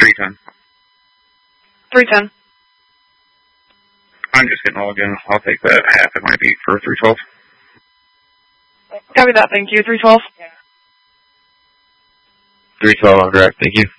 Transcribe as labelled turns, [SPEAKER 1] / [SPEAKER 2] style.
[SPEAKER 1] 310.
[SPEAKER 2] 310.
[SPEAKER 1] I'm just getting logged in. I'll take that half. It might be for 312.
[SPEAKER 2] Copy that. Thank you. 312.
[SPEAKER 1] 312 on direct. Thank you.